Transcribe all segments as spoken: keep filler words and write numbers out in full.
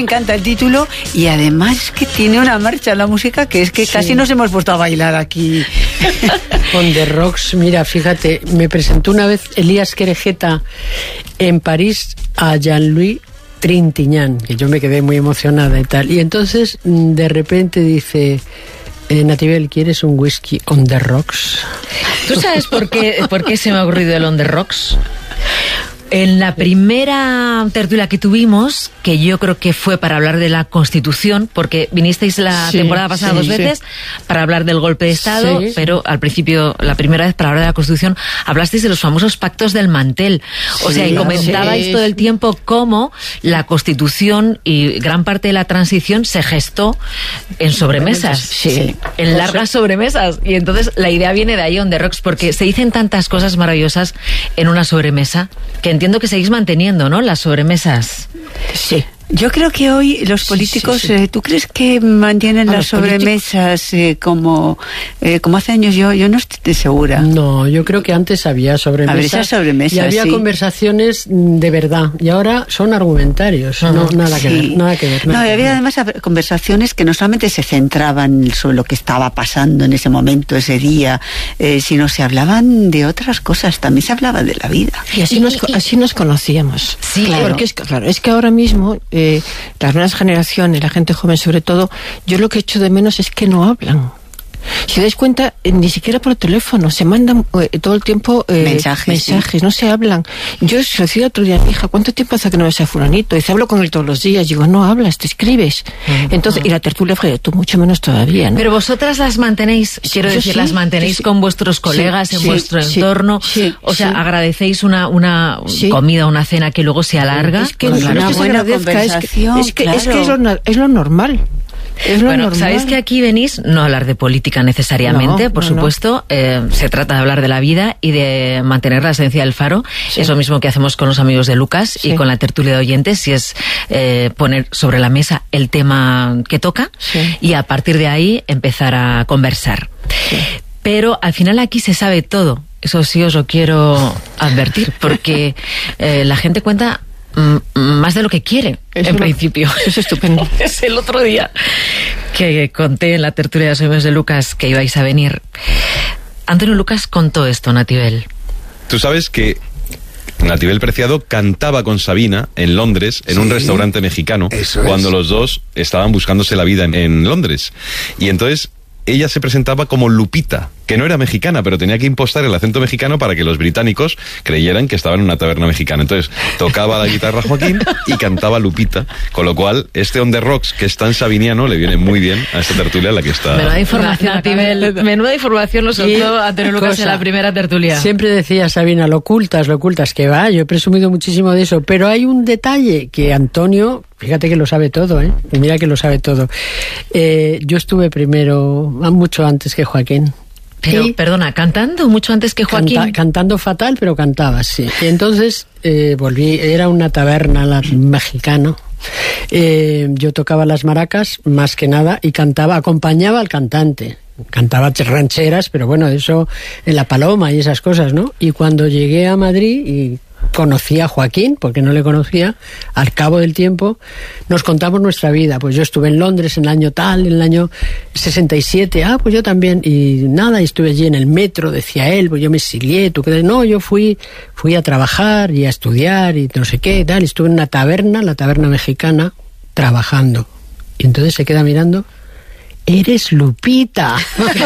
encanta el título y además que tiene una marcha en la música que es que sí. Casi nos hemos puesto a bailar aquí. On the Rocks, mira, fíjate, me presentó una vez Elías Querejeta en París a Jean-Louis Trintignant, que yo me quedé muy emocionada y tal. Y entonces, de repente dice... Eh, Natibel, ¿quieres un whisky on the rocks? ¿Tú sabes por qué, por qué se me ha ocurrido el on the rocks? En la primera tertulia que tuvimos, que yo creo que fue para hablar de la Constitución, porque vinisteis la sí, temporada pasada sí, dos veces sí. para hablar del golpe de Estado, sí. pero al principio, la primera vez para hablar de la Constitución, hablasteis de los famosos pactos del mantel. O sí, sea, y comentabais sí. todo el tiempo cómo la Constitución y gran parte de la transición se gestó en sobremesas, sí. en largas sobremesas. Y entonces la idea viene de ahí, on the rocks, porque se dicen tantas cosas maravillosas en una sobremesa que entiendo que seguís manteniendo, ¿no?, las sobremesas. Sí. Yo creo que hoy los políticos, sí, sí, sí. Eh, ¿tú crees que mantienen a las sobremesas eh, como eh, como hace años? Yo yo no estoy segura. No, yo creo que antes había sobremesas, sobremesas y había sí. conversaciones de verdad, y ahora son argumentarios, uh-huh. no nada que sí. ver, nada que ver. Nada no, y había ver. además conversaciones que no solamente se centraban sobre lo que estaba pasando en ese momento, ese día, eh, sino se hablaban de otras cosas, también se hablaba de la vida. Y así, y, nos, y, así nos conocíamos. Sí, claro. Porque es, claro, es que ahora mismo... Eh, las nuevas generaciones, la gente joven sobre todo, yo lo que echo de menos es que no hablan. Si os dais cuenta, eh, ni siquiera por teléfono, se mandan eh, todo el tiempo eh, mensajes, mensajes sí. no se hablan. Yo se lo decía otro día a mi hija, ¿cuánto tiempo hace que no ves a fulanito? Dice, hablo con él todos los días. Digo, no hablas, te escribes. Uh-huh. Entonces, y la tertulia fue, tú mucho menos todavía, ¿no? Pero vosotras las mantenéis, quiero yo decir, sí, las mantenéis sí. con vuestros colegas, sí, en sí, vuestro sí, entorno. Sí, o sea, sí. agradecéis una, una sí. comida, una cena que luego se alarga. Es que, pues no, una no es que buena se agradezca, es que, es que, claro. es, que es, lo, es lo normal. Es lo bueno, normal. sabéis que aquí venís no a hablar de política necesariamente, no, por no, supuesto, no. Eh, se trata de hablar de la vida y de mantener la esencia del Faro. Sí. Es lo mismo que hacemos con los amigos de Lucas sí. y con la tertulia de oyentes, y es eh, poner sobre la mesa el tema que toca sí. y a partir de ahí empezar a conversar. Sí. Pero al final aquí se sabe todo, eso sí os lo quiero advertir, porque eh, la gente cuenta más de lo que quiere, eso en no, principio. Es estupendo. Es el otro día que conté en la tertulia de los amigos de Lucas que ibais a venir. Antonio Lucas contó esto, Natibel. Tú sabes que Natibel Preciado cantaba con Sabina en Londres, en sí, un restaurante mexicano, cuando es. los dos estaban buscándose la vida en, en Londres. Y entonces ella se presentaba como Lupita, que no era mexicana, pero tenía que impostar el acento mexicano para que los británicos creyeran que estaba en una taberna mexicana. Entonces, tocaba la guitarra Joaquín y cantaba Lupita, con lo cual, este On The Rocks, que es tan sabiniano, le viene muy bien a esta tertulia en la que está... Menuda información, Natibel, menuda información nos soltó Antonio Lucas cosa, en la primera tertulia. Siempre decía Sabina, lo ocultas, lo ocultas, que va, yo he presumido muchísimo de eso, pero hay un detalle que Antonio... Fíjate que lo sabe todo, ¿eh? Y mira que lo sabe todo. Eh, yo estuve primero, mucho antes que Joaquín. Pero, y perdona, ¿cantando mucho antes que Joaquín? Canta, cantando fatal, pero cantaba, sí. Y entonces eh, volví, era una taberna la, mexicano. Eh, yo tocaba las maracas, más que nada, y cantaba, acompañaba al cantante. Cantaba rancheras, pero bueno, eso en La Paloma y esas cosas, ¿no? Y cuando llegué a Madrid y conocí a Joaquín, porque no le conocía, al cabo del tiempo nos contamos nuestra vida. Pues yo estuve en Londres en el año tal, en el año sesenta y siete, ah, pues yo también, y nada, y estuve allí en el metro, decía él, pues yo me exilié, tú crees, no, yo fui fui a trabajar y a estudiar y no sé qué, tal, y estuve en una taberna, la taberna mexicana, trabajando. Y entonces se queda mirando, eres Lupita.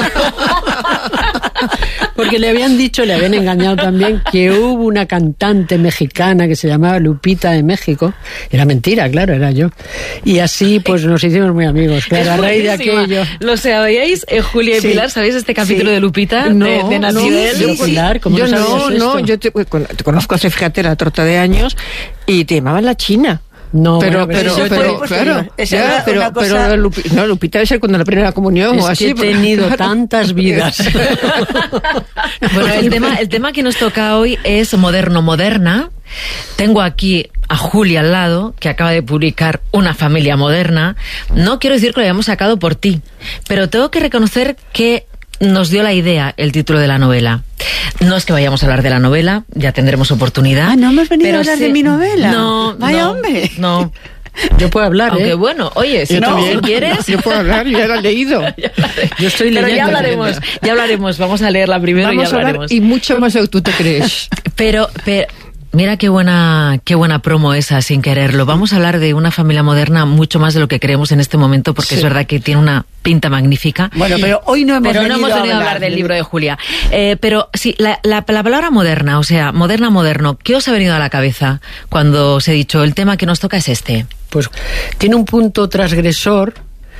Porque le habían dicho, le habían engañado también, que hubo una cantante mexicana que se llamaba Lupita de México. Era mentira, claro, era yo. Y así pues nos hicimos muy amigos, claro, a raíz de aquello. ¿Lo sabíais, eh, Julia y sí, Pilar? ¿Sabéis este capítulo sí. de Lupita? No, de, de Natibel. No, sí, Pilar, ¿cómo yo no, no, no, yo te, te conozco hace, fíjate, la torta de años, y te llamaban la China. No, pero, bueno, pero, pero, pero, pues, claro, ya, pero, cosa... pero Lupi, no, Lupita debe ser cuando la primera comunión es o así. Que he porque, tenido claro, tantas vidas. Bueno, el tema, el tema que nos toca hoy es moderno moderna. Tengo aquí a Julia al lado, que acaba de publicar Una familia moderna. No quiero decir que lo hayamos sacado por ti, pero tengo que reconocer que nos dio la idea el título de la novela. No es que vayamos a hablar de la novela, ya tendremos oportunidad. Ah, no hemos venido pero a hablar sí, de mi novela. No, vaya no, hombre. No, Yo puedo hablar, Aunque ¿eh? bueno, oye, si, Yo no, también. si quieres... Yo puedo hablar, yo ya lo he leído. Yo estoy Pero leyendo. ya hablaremos, ya hablaremos. Vamos a leerla primero Vamos y a ya hablar hablaremos. y mucho más de lo que tú te crees. Pero, pero mira qué buena, qué buena promo esa, sin quererlo. Vamos a hablar de una familia moderna mucho más de lo que creemos en este momento, porque Sí. es verdad que tiene una pinta magnífica. Bueno, pero hoy no hemos Pero no venido hemos venido a hablar del libro de Julia. Eh, pero sí, la, la, la palabra moderna, o sea, moderna, moderno, ¿qué os ha venido a la cabeza cuando os he dicho el tema que nos toca es este? Pues tiene un punto transgresor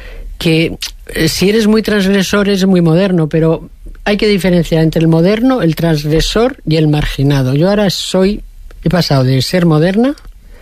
que eh, si eres muy transgresor es muy moderno, pero hay que diferenciar entre el moderno, el transgresor y el marginado. Yo ahora soy, he pasado de ser moderna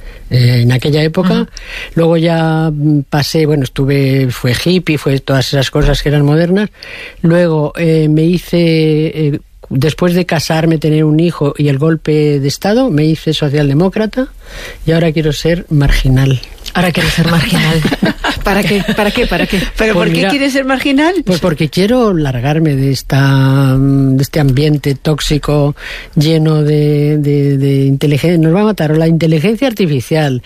eh, en aquella época, uh-huh. luego ya pasé, bueno, estuve, fue hippie, fue todas esas cosas que eran modernas, luego eh, me hice... Eh, después de casarme, tener un hijo y el golpe de Estado, me hice socialdemócrata y ahora quiero ser marginal. Ahora quiero ser marginal. ¿Para qué? ¿Para qué? ¿Para qué? ¿Pero Pues por qué mira, quieres ser marginal? Pues porque quiero largarme de esta de este ambiente tóxico lleno de, de, de inteligencia. Nos va a matar o la inteligencia artificial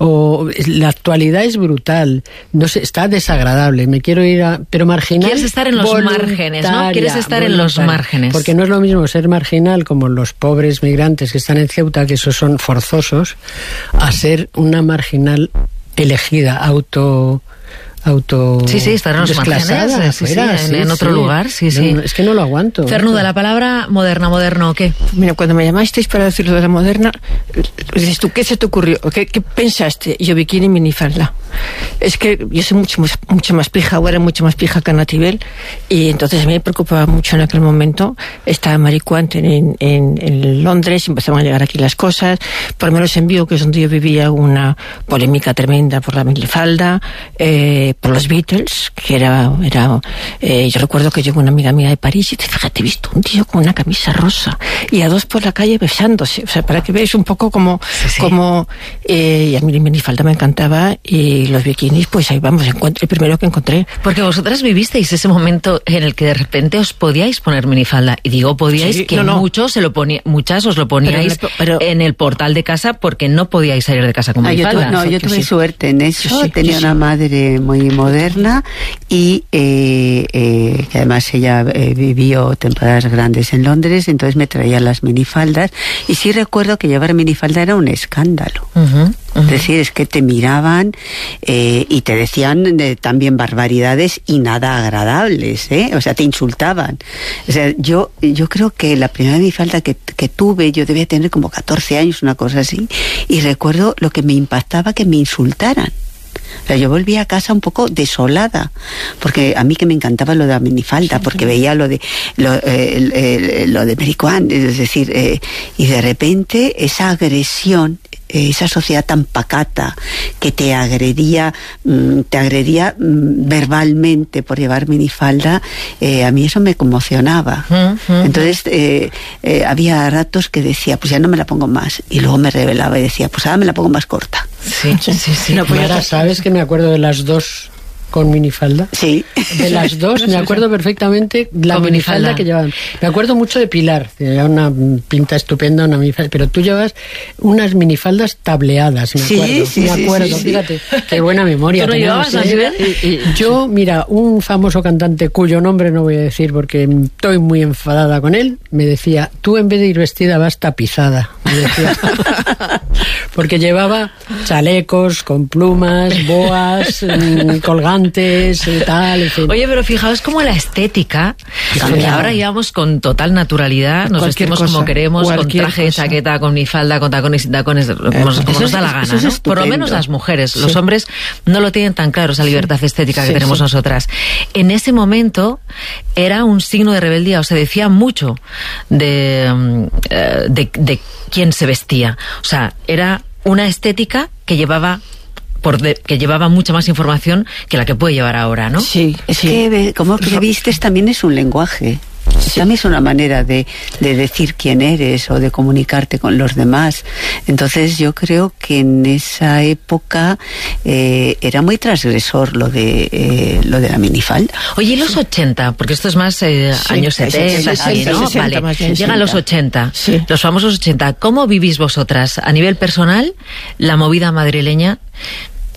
o la actualidad es brutal. No sé, está desagradable. Me quiero ir a... Pero marginal... Quieres estar en los márgenes, ¿no? Quieres estar en los márgenes. Porque no es lo mismo ser marginal como los pobres migrantes que están en Ceuta, que esos son forzosos, a ser una marginal elegida, auto... auto sí, sí, estar en los desclasada, márgenes, sí, fuera, sí, sí, en, en otro sí. lugar, sí, No, sí. no, es que no lo aguanto. Cernuda, la palabra moderna, moderno, ¿qué? Mira, cuando me llamasteis para decir lo de la moderna, dices tú, ¿qué se te ocurrió? ¿Qué, qué pensaste? Y yo, bikini y minifalda. Es que yo soy mucho más, mucho más pija, o era mucho más pija que Natibel, y entonces a mí me preocupaba mucho en aquel momento. Estaba maricuante en, en, en Londres, empezaban a llegar aquí las cosas. Por lo menos en Vigo, que es donde yo vivía, una polémica tremenda por la minifalda, eh, por los Beatles, que era... era eh, yo recuerdo que llegó una amiga mía de París y te fíjate, he visto un tío con una camisa rosa y a dos por la calle besándose. O sea, para que veáis un poco como... Sí, sí. como eh, y a mí la minifalda me encantaba y los bikinis, pues ahí vamos, encuentro, el primero que encontré. Porque vosotras vivisteis ese momento en el que de repente os podíais poner minifalda. Y digo podíais, Sí, que no, no. muchos se lo ponía, muchas os lo poníais Pero, pero- en el portal de casa porque no podíais salir de casa con Ah, yo minifalda. tuve, no, yo Yo tuve sí. suerte en eso. Yo sí, Tenía yo sí. una madre muy moderna y eh, eh, que además ella eh, vivió temporadas grandes en Londres, entonces me traía las minifaldas y sí recuerdo que llevar minifalda era un escándalo. Ujú, ujú. Es decir, es que te miraban eh, y te decían eh, también barbaridades y nada agradables, ¿eh? O sea, te insultaban. O sea, yo, yo creo que la primera minifalda que, que tuve, yo debía tener como catorce años, una cosa así, y recuerdo lo que me impactaba que me insultaran. O sea, yo volví a casa un poco desolada, porque a mí que me encantaba lo de la minifalda, porque veía lo de lo, eh, el, el, lo de Mary Quant, es decir, eh, y de repente esa agresión, eh, esa sociedad tan pacata que te agredía, mm, te agredía mm, verbalmente por llevar minifalda, eh, a mí eso me conmocionaba. Ujú. Entonces eh, eh, había ratos que decía, pues ya no me la pongo más, y luego me rebelaba y decía, pues ahora me la pongo más corta. Sí, sí, sí. No, pues Mara, ya- ¿sabes que me acuerdo de las dos con minifalda? Sí. De las dos, me acuerdo perfectamente la Con minifalda minifalda. que llevaban. Me acuerdo mucho de Pilar, que era una pinta estupenda, una minifalda, pero tú llevas unas minifaldas tableadas, me Sí, acuerdo. sí, me sí, acuerdo, sí, sí. fíjate, qué buena memoria. ¿Tú no tenemos, llevabas, ¿eh? Maribel? Y- y Yo, mira, un famoso cantante cuyo nombre no voy a decir porque estoy muy enfadada con él, me decía, tú en vez de ir vestida vas tapizada. Me decía. Porque llevaba chalecos con plumas, boas, mm, colgantes, eh, tal, en fin. Oye, pero fijaos cómo la estética, Fíjate. que ahora llevamos con total naturalidad, nos Cualquier vestimos cosa, como queremos, con cualquier traje, cosa. chaqueta, con minifalda, con tacones y tacones, como, como eso nos es- da la gana, eso es ¿no? Por lo estupendo. menos las mujeres, Sí. los hombres no lo tienen tan claro, esa libertad estética que Sí, tenemos sí. nosotras. En ese momento era un signo de rebeldía, o se decía mucho de, mm, eh, de, de quién se vestía. O sea, era una estética que llevaba por de- que llevaba mucha más información que la que puede llevar ahora, ¿no? Sí, Es sí. que ve- como que vistes también es un lenguaje. También es una manera de, de decir quién eres o de comunicarte con los demás. Entonces yo creo que en esa época eh, era muy transgresor lo de eh, lo de la minifalda. Oye, ¿y los ochenta? Porque esto es más eh, Sí, años sí, setenta, sí, sí, sí, ¿no? sesenta Vale, más bien, llegan sí. los ochenta, Sí. los famosos ochenta. ¿Cómo vivís vosotras a nivel personal la movida madrileña?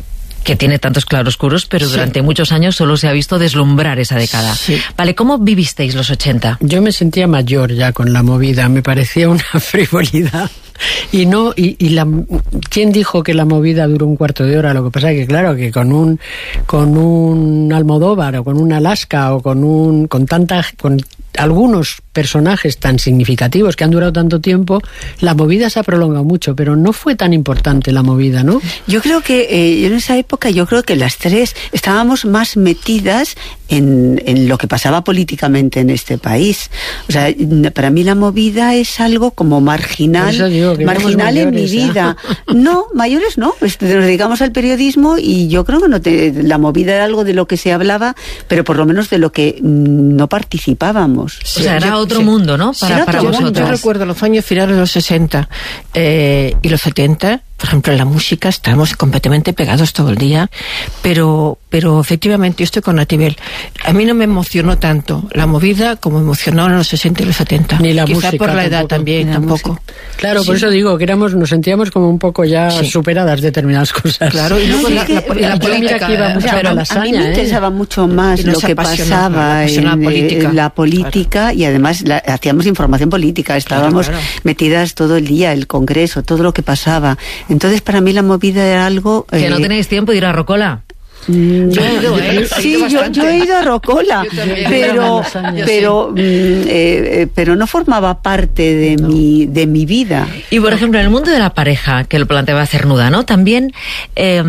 que tiene tantos claroscuros, pero Sí. durante muchos años solo se ha visto deslumbrar esa década. Sí. Vale, ¿cómo vivisteis los ochenta? Yo me sentía mayor ya con la movida, me parecía una frivolidad. Y no, y, y la, ¿quién dijo que la movida duró un cuarto de hora? Lo que pasa es que claro, que con un, con un Almodóvar o con un Alaska o con un, con tanta, con algunos personajes tan significativos que han durado tanto tiempo, la movida se ha prolongado mucho, pero no fue tan importante la movida, ¿no? Yo creo que eh, en esa época, yo creo que las tres estábamos más metidas en, en lo que pasaba políticamente en este país. O sea, para mí la movida es algo como marginal, Por eso digo que marginal en mi mayores, ¿eh? vida. No, mayores no, pues nos dedicamos al periodismo y yo creo que no te, la movida era algo de lo que se hablaba, pero por lo menos de lo que mm, no participábamos. O sea, era yo- otro sí. mundo, ¿no? Para, Era para otro mundo. vosotros. Yo recuerdo los años finales de los sesenta eh, y los setenta, por ejemplo, en la música estábamos completamente pegados todo el día, pero pero efectivamente yo estoy con Natibel. A mí no me emocionó tanto la movida como me emocionó en los sesenta y los setenta. Ni la Quizá música por la edad tampoco. también, Ni la tampoco. música. Claro, por Sí. eso digo que éramos, nos sentíamos como un poco ya Sí. superadas determinadas cosas. Claro, y No, luego sí, la, que- la- la yo política, mira que iba mucho eh, a Pero la a lasaña, mí me ¿eh? interesaba mucho más Y nos lo que apasionaba, pasaba apasionaba en, la política. eh, la política y además la- hacíamos información política, estábamos Claro, claro. metidas todo el día, el Congreso, todo lo que pasaba. Entonces para mí la movida era algo... Que eh, no tenéis tiempo de ir a Rocola. Mm, Yo he ido, ¿eh? Sí, yo, yo he ido a Rocola, Yo también. pero, Yo también. pero, mm, eh, eh, pero no formaba parte de mi de mi vida. Y por ejemplo, en el mundo de la pareja, que lo planteaba Cernuda, ¿no? También, eh,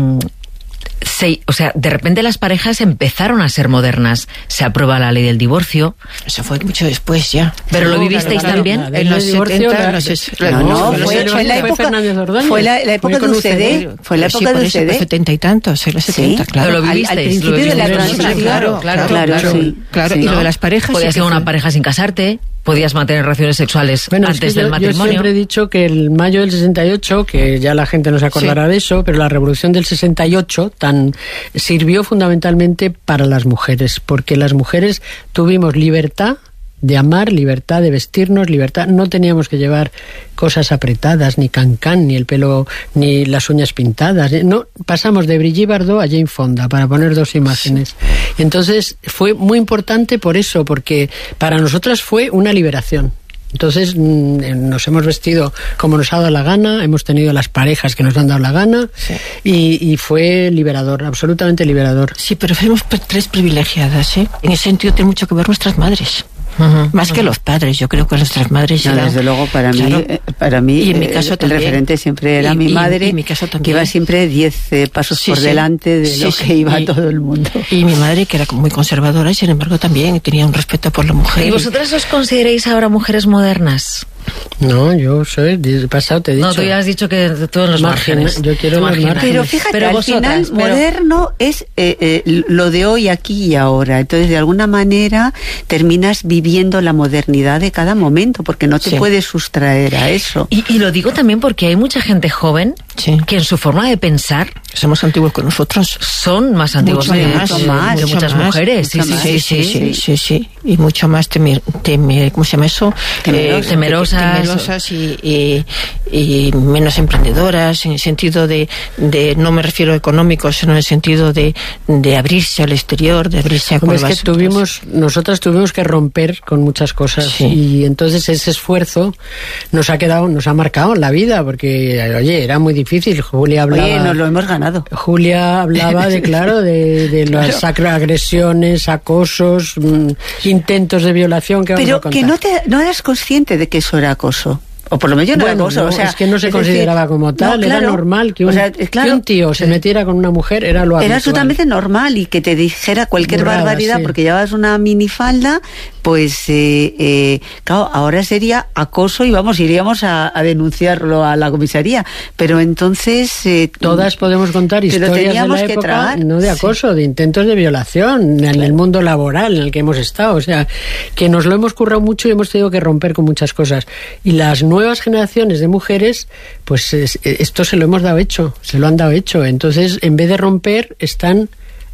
se, o sea, de repente las parejas empezaron a ser modernas. Se aprueba la ley del divorcio. Eso fue mucho después ya. ¿Pero lo No, vivisteis claro, también? claro. En los El divorcio, setenta, la- en los ses- No, no, No, fue, fue- fue la fue época, Fernández Ordóñez. fue la, la época Fue de con U C D, U C D. fue la Sí, época por de eso, U C pues D. setenta y tantos, en los Sí, setenta, claro. Pero lo Al- al vivisteis, principio lo de la vivisteis. transición. Claro, claro, Claro, claro. sí. Claro, Sí. y lo ¿No? de las parejas... Podías sí ser que una fue. pareja sin casarte, podías mantener relaciones sexuales Bueno, es que antes del yo, yo matrimonio. siempre he dicho que el mayo del sesenta y ocho, que ya la gente no se acordará Sí. de eso, pero la revolución del sesenta y ocho tan, sirvió fundamentalmente para las mujeres, porque las mujeres tuvimos libertad de amar, libertad de vestirnos, libertad. No teníamos que llevar cosas apretadas, ni cancán, ni el pelo, ni las uñas pintadas. No, pasamos de Brigitte Bardot a Jane Fonda, para poner dos imágenes. Entonces fue muy importante por eso, porque para nosotras fue una liberación. Entonces mm, nos hemos vestido como nos ha dado la gana, hemos tenido las parejas que nos han dado la gana, Sí. y, y fue liberador, absolutamente liberador. Sí, pero fuimos pre- tres privilegiadas, ¿eh? En ese sentido tiene mucho que ver nuestras madres. Ujú. Más que los padres, yo creo que nuestras madres No, eran- desde luego para Claro. mí eh, para mí Y en mi eh, caso el también. referente siempre era Y- mi y- madre, y en mi caso que también. iba siempre diez eh, pasos Sí, por sí. delante de Sí, lo sí. que iba Y- todo el mundo. Y mi madre, que era muy conservadora, y sin embargo también tenía un respeto por la mujer. ¿Y vosotras os consideráis ahora mujeres modernas? No, yo soy del pasado, te he dicho. No, tú ya has dicho que todos los Margen- márgenes. yo quiero los Marginales. márgenes. Pero fíjate, Pero al vosotras, final pero- moderno es eh, eh, lo de hoy, aquí y ahora. Entonces, de alguna manera, terminas viviendo la modernidad de cada momento, porque no te Sí. puedes sustraer a eso. Y, y lo digo también porque hay mucha gente joven Sí. que en su forma de pensar Somos antiguos con nosotros. son más antiguos Mucho que, más, que más, que mucho muchas más, mujeres. Sí, mucho sí, más. sí, sí, sí. sí, sí, sí. Y mucho más temer, temer- ¿cómo se llama eso? Temerosas. Eh, Temerosas. temerosas y, y, y menos emprendedoras, en el sentido de, de, no me refiero a económico, sino en el sentido de, de abrirse al exterior, de abrirse a Hombre, es que curvas. tuvimos, nosotras tuvimos que romper con muchas cosas, Sí. y entonces ese esfuerzo nos ha quedado, nos ha marcado en la vida, porque oye, era muy difícil. Julia hablaba, Oye, nos lo hemos ganado. Julia hablaba de claro de, de las sacra- agresiones, acosos, mm, intentos de violación que vamos Pero a contar. que no, te, no eras consciente de que eso era acoso. O por lo menos yo no era Bueno, acoso. no, o sea, es que no se es consideraba decir, como tal, no, era claro. normal que un, O sea, eh, claro, que un tío se metiera con una mujer, era lo habitual. era absolutamente normal, y que te dijera cualquier Burrada, barbaridad sí. porque llevabas una minifalda, pues eh, eh, claro, ahora sería acoso y vamos, iríamos a, a denunciarlo a la comisaría. Pero entonces... Eh, Todas podemos contar pero historias de teníamos la que época, tragar. no de Sí. acoso, de intentos de violación en el mundo laboral en el que hemos estado. O sea, que nos lo hemos currado mucho y hemos tenido que romper con muchas cosas. Y las nuevas generaciones de mujeres, pues es- esto se lo hemos dado hecho, se lo han dado hecho. Entonces, en vez de romper, están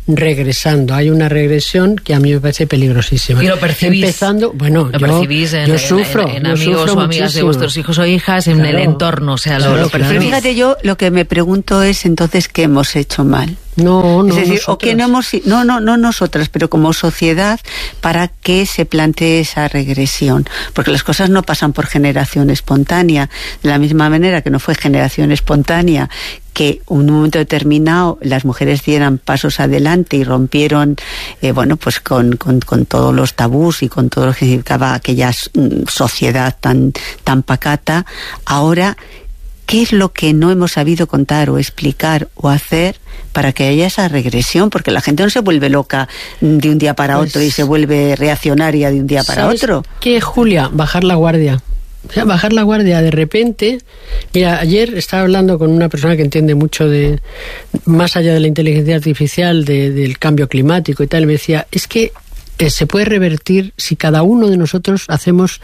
regresando. Hay una regresión que a mí me parece peligrosísima. Y lo percibís. Empezando, bueno, lo yo, percibís en, yo en, sufro, en, en yo amigos sufro o amigas muchísimo. de vuestros hijos o hijas, en claro, el entorno, o sea, lo, claro, lo percibís. Pero fíjate, yo lo que me pregunto es entonces qué hemos hecho mal. No, no, es decir, nosotras. o que no hemos, no, no, no nosotras, pero como sociedad, para que se plantee esa regresión, porque las cosas no pasan por generación espontánea, de la misma manera que no fue generación espontánea que en un momento determinado las mujeres dieran pasos adelante y rompieron, eh, bueno, pues con, con, con todos los tabús y con todo lo que significaba aquella mm, sociedad tan, tan pacata. Ahora, ¿qué es lo que no hemos sabido contar o explicar o hacer para que haya esa regresión? Porque la gente no se vuelve loca de un día para pues, otro y se vuelve reaccionaria de un día para otro. ¿Qué, Julia? Bajar la guardia. O sea, bajar la guardia de repente. Mira, ayer estaba hablando con una persona que entiende mucho de, más allá de la inteligencia artificial, de, del cambio climático y tal, y me decía, es que eh, se puede revertir si cada uno de nosotros hacemos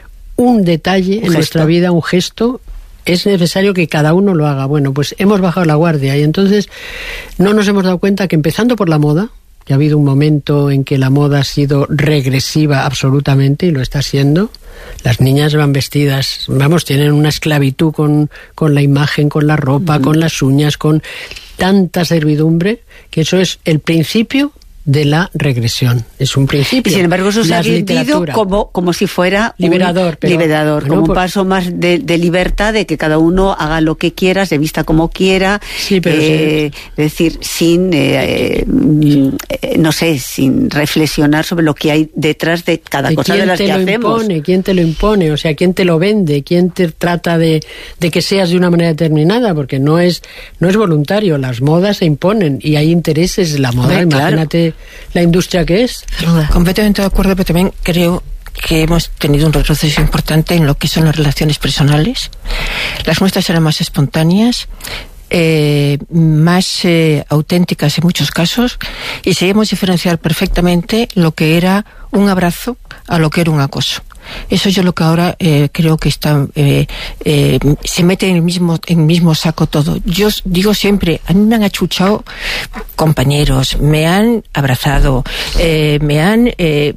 un detalle un en nuestra vida, un gesto. Es necesario que cada uno lo haga. Bueno, pues hemos bajado la guardia y entonces no nos hemos dado cuenta que empezando por la moda, que ha habido un momento en que la moda ha sido regresiva absolutamente y lo está siendo. Las niñas van vestidas, vamos, tienen una esclavitud con, con la imagen, con la ropa, uh-huh. con las uñas, con tanta servidumbre, que eso es el principio de la regresión. Es un principio. Y sin embargo eso se ha vendido como, como si fuera liberador, pero, liberador bueno, como pues, un paso más de, de libertad, de que cada uno haga lo que quiera, se vista como quiera, sí, pero eh, sí. es decir, sin eh, eh, no sé, sin reflexionar sobre lo que hay detrás de cada ¿De cosa de las que hacemos. ¿Quién te lo impone? ¿Quién te lo impone? O sea, ¿quién te lo vende? ¿Quién te trata de, de que seas de una manera determinada? Porque no es, no es voluntario, las modas se imponen y hay intereses en la moda, Hombre, imagínate claro. La industria que es. Completamente de acuerdo, pero también creo que hemos tenido un retroceso importante en lo que son las relaciones personales. Las nuestras eran más espontáneas, eh, más eh, auténticas en muchos casos, y sabíamos diferenciar perfectamente lo que era un abrazo a lo que era un acoso. Eso yo lo que ahora eh, creo que está eh, eh, se mete en el mismo en el mismo saco todo. Yo digo siempre, a mí me han achuchado compañeros, me han abrazado, eh, me han eh,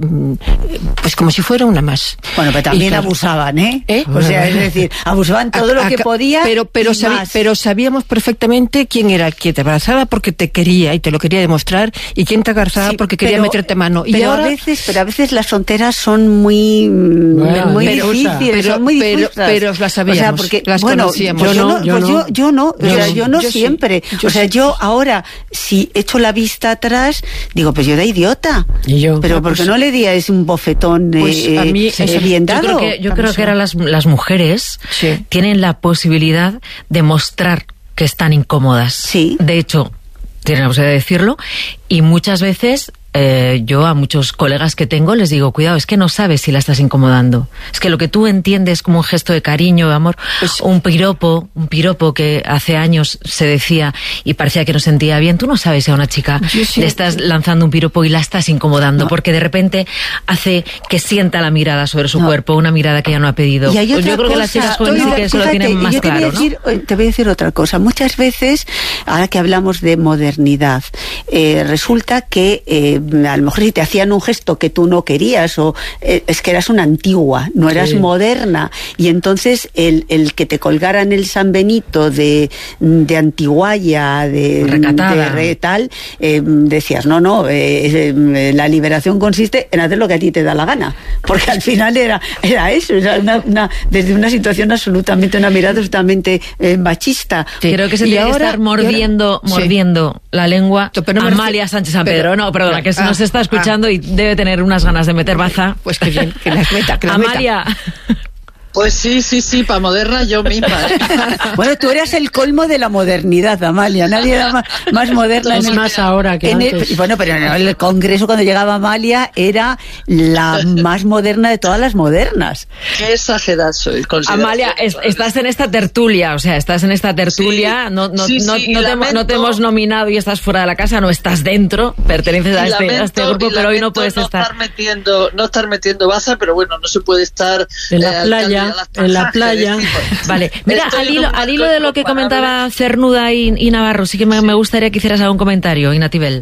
pues como si fuera una más. Bueno, pero también claro, abusaban, ¿eh? ¿eh? O sea, es decir, abusaban todo a, lo que podía. Pero pero, sabi- pero sabíamos perfectamente quién era el que te abrazaba porque te quería y te lo quería demostrar, y quién te abrazaba sí, porque quería pero, meterte mano. Y pero ahora a veces, pero a veces las fronteras son muy Bueno, muy pero, difíciles, pero, son muy pero, pero las sabíamos, o sea, porque, las bueno, conocíamos. Yo no, yo, pues no. Yo, yo no, yo, o sea, yo no yo siempre. Sí, yo o sea, sí. yo ahora, si echo la vista atrás, digo, pues yo era idiota. ¿Y yo? Pero pues, porque no le di a ese un bofetón pues eh, a mí, eh, bien dado. Yo creo que, yo creo que ahora las, las mujeres sí. tienen la posibilidad de mostrar que están incómodas. Sí. De hecho, tienen la posibilidad de decirlo, y muchas veces eh, yo a muchos colegas que tengo les digo, cuidado, es que no sabes si la estás incomodando. Es que lo que tú entiendes como un gesto de cariño, de amor, pues, un piropo, un piropo que hace años se decía y parecía que no sentía bien, tú no sabes si a una chica sí, le estás lanzando un piropo y la estás incomodando, no. porque de repente hace que sienta la mirada sobre su no. cuerpo, una mirada que ella no ha pedido. Y hay otra yo creo cosa, que las chicas jóvenes sí que eso lo tienen más yo te claro, voy a decir, ¿no? Te voy a decir otra cosa. Muchas veces, ahora que hablamos de modernidad, eh, resulta que eh, a lo mejor si te hacían un gesto que tú no querías, o eh, es que eras una antigua, no eras sí. moderna, y entonces el, el que te colgaran el San Benito de, de antiguaya, de, recatada, de tal, eh, decías, no, no, eh, eh, la liberación consiste en hacer lo que a ti te da la gana, porque al final era, era eso, era una, una, desde una situación absolutamente, una mirada absolutamente eh, machista. Sí. Creo que se y tiene ahora, que estar mordiendo, ahora, mordiendo sí. la lengua pero no Amalia me... Sánchez San Pedro, pero, no, perdona, que ah, nos está escuchando ah, y debe tener unas ganas de meter baza. Pues que bien, que las meta, que las Amalia. Meta. Pues sí, sí, sí, para moderna yo misma. ¿eh? Bueno, tú eras el colmo de la modernidad, Amalia. Nadie era más, más moderna. Es en más el, ahora que antes. El, bueno, pero en el Congreso cuando llegaba Amalia era la más moderna de todas las modernas. Qué exagerada soy. Amalia, es, estás en esta tertulia, o sea, estás en esta tertulia, sí, no, no, sí, no, sí, no, te lamento, no te hemos nominado y estás fuera de la casa, no estás dentro, perteneces a este, lamento, a este grupo, pero hoy no puedes no estar. estar metiendo, no estar metiendo baza, pero bueno, no se puede estar en la eh, playa. En la playa. Vale, mira, al hilo, al hilo de lo que comentaba Cernuda y, y Navarro, sí que me, me gustaría que hicieras algún comentario, Inatibel.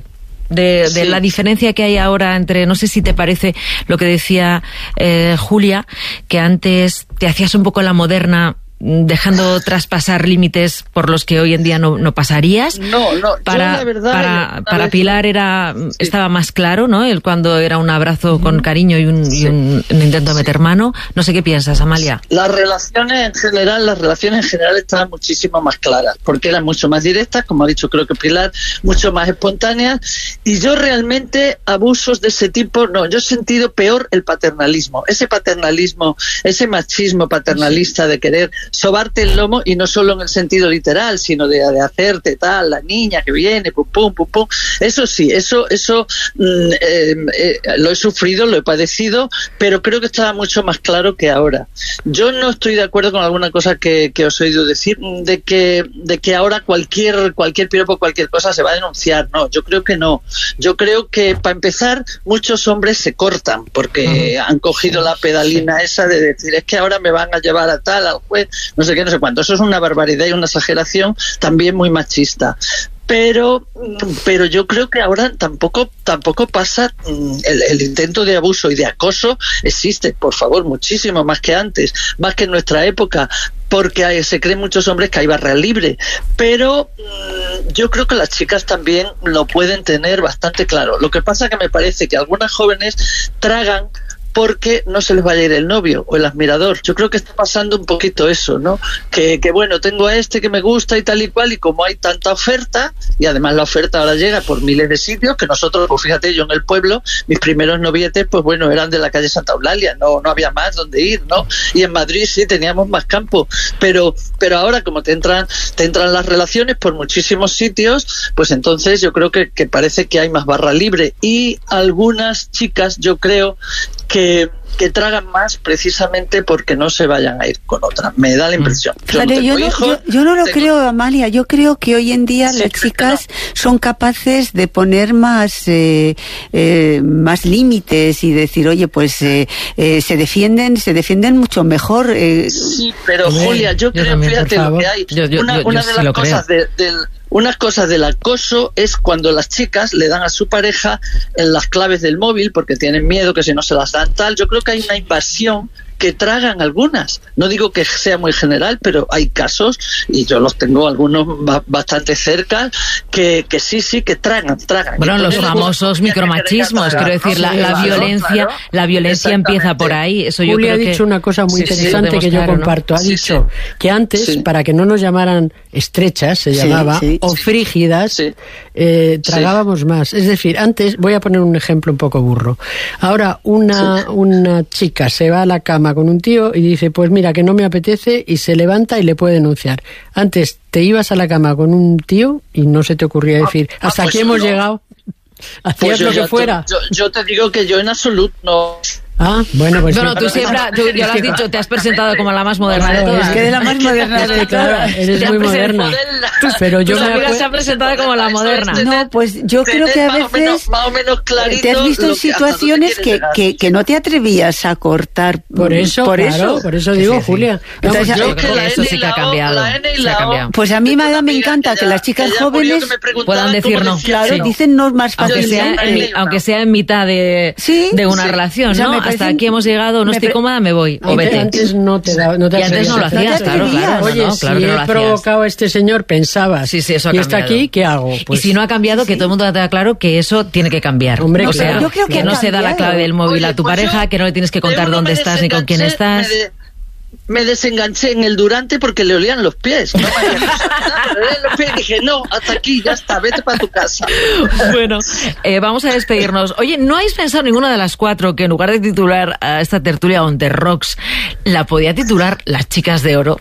de, de Sí. la diferencia que hay ahora entre, no sé si te parece lo que decía eh, Julia, que antes te hacías un poco la moderna, dejando traspasar límites por los que hoy en día no, no pasarías. No, no, para, yo la verdad, para, una para vez- Pilar era Sí. estaba más claro, ¿no? El cuando era un abrazo con cariño y un, y un, un intento de meter mano. No sé qué piensas, Amalia. Las relaciones en general, las relaciones en general estaban muchísimo más claras, porque eran mucho más directas, como ha dicho creo que Pilar, mucho más espontáneas, y yo realmente abusos de ese tipo, no, yo he sentido peor el paternalismo, ese paternalismo, ese machismo paternalista de querer sobarte el lomo, y no solo en el sentido literal, sino de, de hacerte tal, la niña que viene, pum, pum, pum, pum. Eso sí, eso, eso mm, eh, eh, lo he sufrido, lo he padecido, pero creo que estaba mucho más claro que ahora. Yo no estoy de acuerdo con alguna cosa que, que os he oído decir, de que, de que ahora cualquier, cualquier piropo, cualquier cosa se va a denunciar. No, yo creo que no. Yo creo que, para empezar, muchos hombres se cortan, porque uh-huh. han cogido la pedalina esa de decir, es que ahora me van a llevar a tal, al juez, no sé qué, no sé cuánto. Eso es una barbaridad y una exageración también muy machista. Pero, pero yo creo que ahora tampoco tampoco pasa el, el intento de abuso y de acoso existe, por favor, muchísimo más que antes, más que en nuestra época, porque hay, se creen muchos hombres que hay barra libre, pero mmm, yo creo que las chicas también lo pueden tener bastante claro. Lo que pasa que me parece que algunas jóvenes tragan porque no se les vaya a ir el novio o el admirador. Yo creo que está pasando un poquito eso, ¿no? Que, que bueno, tengo a este que me gusta y tal y cual, y como hay tanta oferta, y además la oferta ahora llega por miles de sitios, que nosotros, pues fíjate, yo en el pueblo, mis primeros novietes, pues bueno, eran de la calle Santa Eulalia, no, no había más donde ir, ¿no? Y en Madrid sí teníamos más campo, pero, pero ahora como te entran, te entran las relaciones por muchísimos sitios, pues entonces yo creo que, que parece que hay más barra libre, y algunas chicas, yo creo, que, que tragan más precisamente porque no se vayan a ir con otra. Me da la impresión. Yo, Fíjate, no yo, no, hijos, yo, yo no lo tengo... creo, Amalia. Yo creo que hoy en día Sí, las chicas no. son capaces de poner más eh, eh, más límites y decir, oye, pues eh, eh, se defienden se defienden mucho mejor. Eh. Sí, pero También, Julia, yo, yo creo, también, fíjate lo que hay. Yo- yo- una yo- una yo de sí las lo cosas de, del Unas cosas del acoso es cuando las chicas le dan a su pareja en las claves del móvil porque tienen miedo que si no se las dan tal. Yo creo que hay una invasión que tragan algunas. No digo que sea muy general, pero hay casos, y yo los tengo algunos ba- bastante cerca, que, que sí, sí, que tragan, tragan. Bueno, los Entonces, famosos bueno, micromachismos, claro, quiero decir, la, sí, la claro, violencia, claro. la violencia empieza por ahí. Eso yo Julia ha creo dicho que una cosa muy sí, sí, interesante podemos que yo claro, ¿no? comparto. Ha Sí, dicho sí. que antes, Sí. para que no nos llamaran estrechas, se Sí, llamaba, sí. o frígidas, Sí. eh, tragábamos más. Es decir, antes, voy a poner un ejemplo un poco burro. Ahora, una, Sí. una chica se va a la cama con un tío y dice, pues mira, que no me apetece, y se levanta y le puede denunciar. Antes te ibas a la cama con un tío y no se te ocurría decir, ah, hasta pues aquí hemos no. llegado. Hacías Pues yo lo que ya te- fuera. yo, yo te digo que yo en absoluto no. Ah, bueno, pues Bueno, sí. tú siempre, tú ya lo has dicho, te has presentado como la más moderna de Claro, todas. es que de la más moderna de todas. Eres Te has muy presentado- moderna. Pero yo Tu me amiga acuerdo- se ha presentado como la moderna. No, pues yo creo que a Tener más o menos- veces más o menos clarito te has visto lo en que- hasta dónde situaciones quieres que, llegar. que, que no te atrevías a cortar Por eso, por claro, eso. por eso digo, Sí, sí. Julia. Vamos, Entonces, yo- Yo creo que eso sí que ha cambiado. La N y Se la ha O. cambiado. Pues a mí Tengo me, una me amiga encanta que que ya- las chicas que ya murió, jóvenes que me preguntaba puedan cómo decir no. decía claro, no. dicen no más Aunque fácil. sea, sí, en, sí. aunque sea en mitad de, Sí, de una sí. relación, O sea, ¿no? me Hasta parecen- aquí hemos llegado, no me estoy pre- cómoda, me voy. O Antes, vete. antes no te da, no te Y antes no lo atrevías. hacías, te claro, atrevías. claro. no, Oye, no, si claro que no lo he hacías. provocado a este señor, pensabas. Sí, sí, eso ha y está cambiado. aquí, ¿qué hago? Pues, y si no ha cambiado, que todo el mundo tenga claro que eso tiene que cambiar. Hombre, o claro. sea, Yo creo que que ha no se da la cambiado. clave del móvil Oye, a tu pues pareja, yo que no le tienes que de contar uno dónde me estás ni con quién desenganché, estás. Me, de- me desenganché en el Durante porque le olían los pies. No me había pasado nada, pero le olían los pies y dije, no, hasta aquí, ya está, vete para tu casa. Bueno, eh, vamos a despedirnos. Oye, ¿no habéis pensado ninguna de las cuatro que en lugar de titular a esta tertulia On The Rocks, la podía titular Las Chicas de Oro?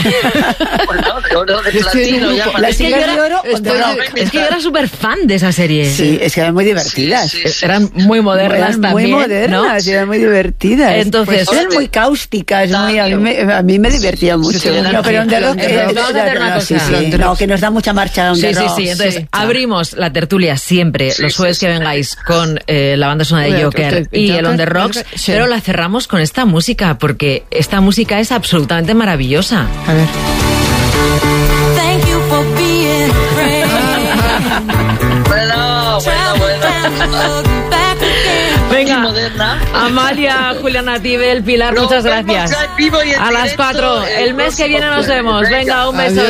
Bueno, de oro, de Es que platino, un ya poco- me- Las Es que chicas yo de era- oro, estoy- on the rock. es que yo era súper fan de esa serie. Sí, es que eran muy divertidas. Sí, sí, sí. Eran muy modernas Eran también, muy modernas, ¿no? eran muy divertidas. Entonces- Pues eran muy cáusticas, muy, a, mí me, a mí me divertía mucho. sí, eran No, pero on the rock, on the eh, rock. Vamos a hacer una no, sí, cosa. sí, On the no, que nos da mucha marcha on Sí, the sí, rock. sí. Entonces, Sí. abrimos la tertulia siempre, Sí, los sí, jueves sí. que vengáis, con eh, la banda sonora de Bueno, Joker te- te- y Joker, el On The Rocks, sí. pero la cerramos con esta música, porque esta música es absolutamente maravillosa. A ver. Thank you for being a friend. Bueno, bueno, bueno. Venga, Amalia, Juliana Tibel, Pilar, no, muchas gracias. Vivo y a las cuatro. El mes que viene nos vemos. Venga, un beso. Adiós.